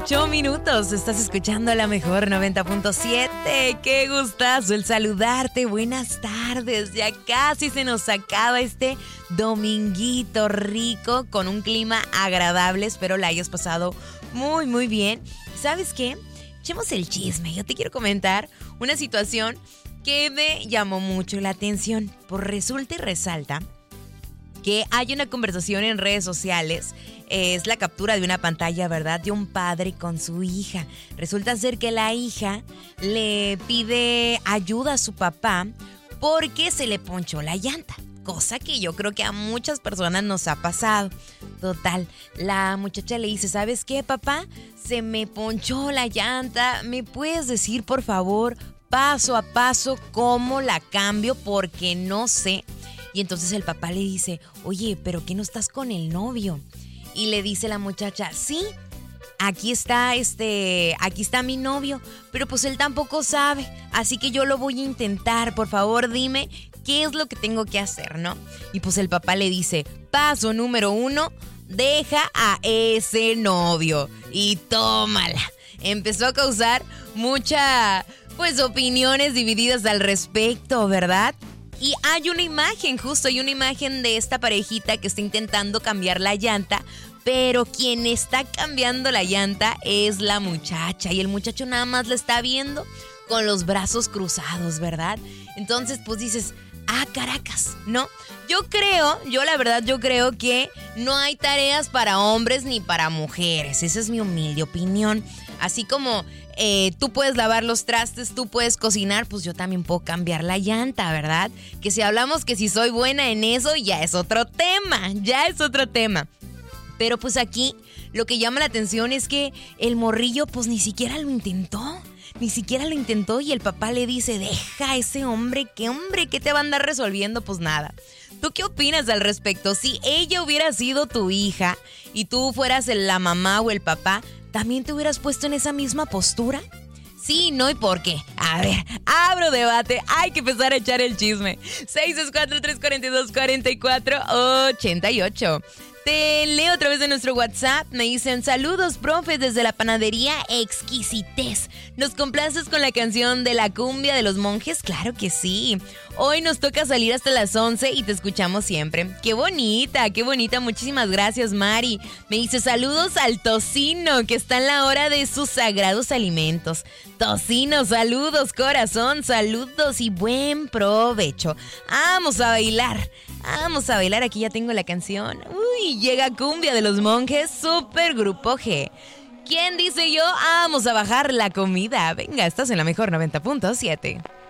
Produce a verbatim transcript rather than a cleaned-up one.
ocho minutos. Estás escuchando la mejor noventa punto siete. Qué gustazo el saludarte. Buenas tardes. Ya casi se nos acaba este dominguito rico con un clima agradable. Espero la hayas pasado muy, muy bien. ¿Sabes qué? Echemos el chisme. Yo te quiero comentar una situación que me llamó mucho la atención. Pues resulta y resalta que hay una conversación en redes sociales. Es la captura de una pantalla, ¿verdad? De un padre con su hija. Resulta ser que la hija le pide ayuda a su papá porque se le ponchó la llanta. Cosa que yo creo que a muchas personas nos ha pasado. Total, la muchacha le dice, ¿sabes qué, papá? Se me ponchó la llanta. ¿Me puedes decir, por favor, paso a paso cómo la cambio? Porque no sé. Y entonces el papá le dice, oye, ¿pero qué no estás con el novio? Y le dice la muchacha, sí, aquí está este, aquí está mi novio, pero pues él tampoco sabe, así que yo lo voy a intentar, por favor dime qué es lo que tengo que hacer, ¿no? Y pues el papá le dice, paso número uno, deja a ese novio y tómala. Empezó a causar mucha, pues opiniones divididas al respecto, ¿verdad? Y hay una imagen, justo hay una imagen de esta parejita que está intentando cambiar la llanta, pero quien está cambiando la llanta es la muchacha y el muchacho nada más la está viendo con los brazos cruzados, ¿verdad? Entonces, pues dices, ah, caracas, ¿no? Yo creo, yo la verdad, yo creo que no hay tareas para hombres ni para mujeres. Esa es mi humilde opinión. Así como eh, tú puedes lavar los trastes, tú puedes cocinar, pues yo también puedo cambiar la llanta, ¿verdad? Que si hablamos que si soy buena en eso, ya es otro tema, ya es otro tema. Pero pues aquí lo que llama la atención es que el morrillo pues ni siquiera lo intentó. Ni siquiera lo intentó y el papá le dice, deja a ese hombre, ¿qué hombre? ¿Qué te va a andar resolviendo? Pues nada. ¿Tú qué opinas al respecto? Si ella hubiera sido tu hija y tú fueras la mamá o el papá, ¿también te hubieras puesto en esa misma postura? Sí, no y por qué. A ver, abro debate. Hay que empezar a echar el chisme. seis dos cuatro, tres cuatro dos, cuatro cuatro ocho ocho. Te leo otra vez de nuestro WhatsApp. Me dicen, saludos, profe, desde la panadería Exquisitez. ¿Nos complaces con la canción de la cumbia de los monjes? Claro que sí. Hoy nos toca salir hasta las once y te escuchamos siempre. ¡Qué bonita, qué bonita! Muchísimas gracias, Mari. Me dice, saludos al tocino, que está en la hora de sus sagrados alimentos. Tocino, saludos, corazón, saludos y buen provecho. Vamos a bailar. Vamos a bailar, aquí ya tengo la canción. Uy, llega cumbia de los monjes, super grupo G. ¿Quién dice yo? Vamos a bajar la comida. Venga, estás en la mejor noventa punto siete.